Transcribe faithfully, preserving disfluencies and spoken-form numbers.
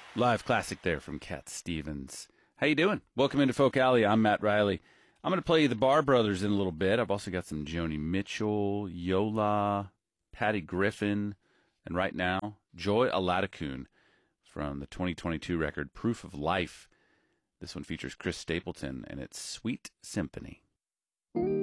Live classic there from Cat Stevens. How you doing? Welcome into Folk Alley. I'm Matt Riley. I'm going to play you the Bar Brothers in a little bit. I've also got some Joni Mitchell, Yola, Patty Griffin, and right now, Joy Aladakun from the twenty twenty-two record Proof of Life. This one features Chris Stapleton, and it's Sweet Symphony.